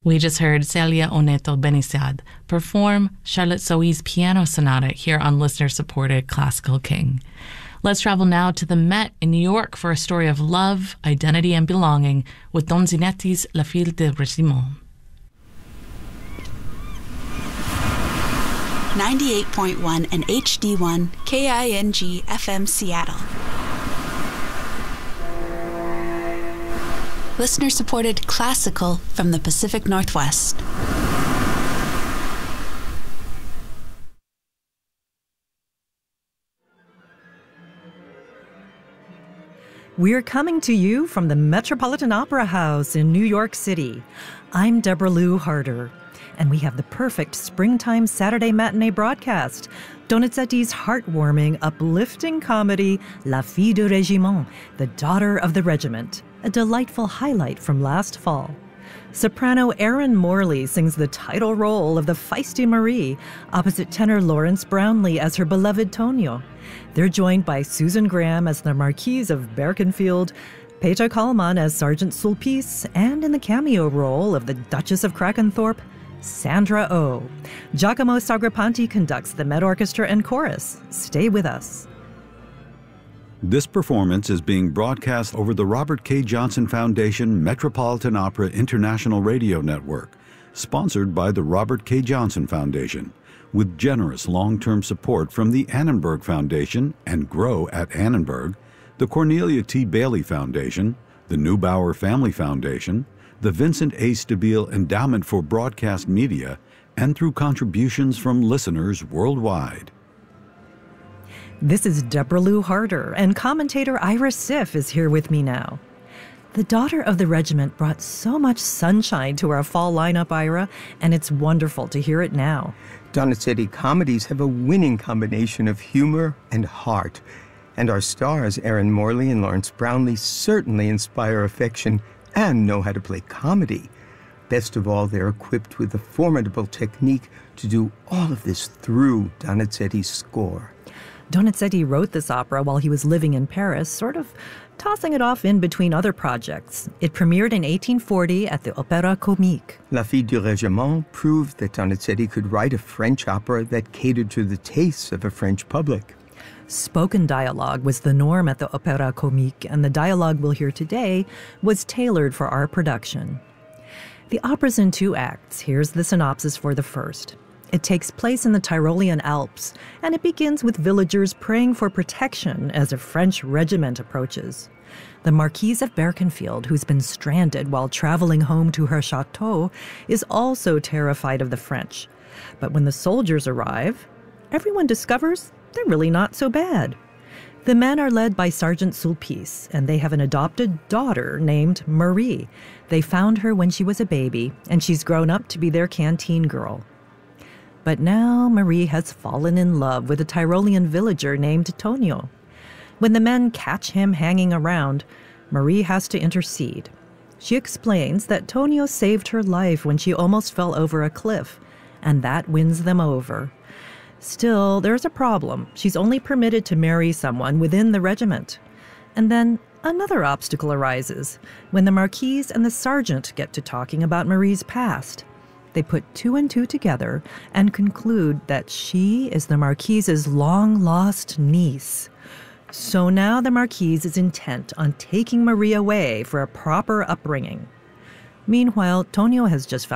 We just heard Celia Oneto Benissad perform Charlotte Sohi's Piano Sonata here on listener-supported Classical King. Let's travel now to the Met in New York for a story of love, identity, and belonging with Donzinetti's La Fille de Régiment. 98.1 and HD1 KING FM Seattle. Listener-supported classical from the Pacific Northwest. We're coming to you from the Metropolitan Opera House in New York City. I'm Deborah Lou Harder, and we have the perfect springtime Saturday matinee broadcast, Donizetti's heartwarming, uplifting comedy, La Fille de Régiment, The Daughter of the Regiment, a delightful highlight from last fall. Soprano Erin Morley sings the title role of the feisty Marie, opposite tenor Lawrence Brownlee as her beloved Tonio. They're joined by Susan Graham as the Marquise of Berkenfield, Peter Kallman as Sergeant Sulpice, and in the cameo role of the Duchess of Krakenthorpe, Sandra Oh. Giacomo Sagrapanti conducts the Met Orchestra and Chorus. Stay with us. This performance is being broadcast over the Robert K. Johnson Foundation Metropolitan Opera International Radio Network, sponsored by the Robert K. Johnson Foundation, with generous long-term support from the Annenberg Foundation and Grow at Annenberg, the Cornelia T. Bailey Foundation, the Neubauer Family Foundation, the Vincent A. Stabile Endowment for Broadcast Media, and through contributions from listeners worldwide. This is Deborah Lou Harder, and commentator Ira Siff is here with me now. The Daughter of the Regiment brought so much sunshine to our fall lineup, Ira, and it's wonderful to hear it now. Donizetti comedies have a winning combination of humor and heart, and our stars, Erin Morley and Lawrence Brownlee, certainly inspire affection and know how to play comedy. Best of all, they're equipped with a formidable technique to do all of this through Donizetti's score. Donizetti wrote this opera while he was living in Paris, sort of tossing it off in between other projects. It premiered in 1840 at the Opéra Comique. La Fille du Régiment proved that Donizetti could write a French opera that catered to the tastes of a French public. Spoken dialogue was the norm at the Opéra Comique, and the dialogue we'll hear today was tailored for our production. The opera's in 2 acts. Here's the synopsis for the first. It takes place in the Tyrolean Alps, and it begins with villagers praying for protection as a French regiment approaches. The Marquise of Berkenfield, who's been stranded while traveling home to her chateau, is also terrified of the French. But when the soldiers arrive, everyone discovers they're really not so bad. The men are led by Sergeant Sulpice, and they have an adopted daughter named Marie. They found her when she was a baby, and she's grown up to be their canteen girl. But now Marie has fallen in love with a Tyrolean villager named Tonio. When the men catch him hanging around, Marie has to intercede. She explains that Tonio saved her life when she almost fell over a cliff, and that wins them over. Still, there's a problem. She's only permitted to marry someone within the regiment. And then another obstacle arises when the Marquise and the sergeant get to talking about Marie's past. They put 2 and 2 together and conclude that she is the Marquise's long-lost niece. So now the Marquise is intent on taking Marie away for a proper upbringing. Meanwhile, Tonio has just found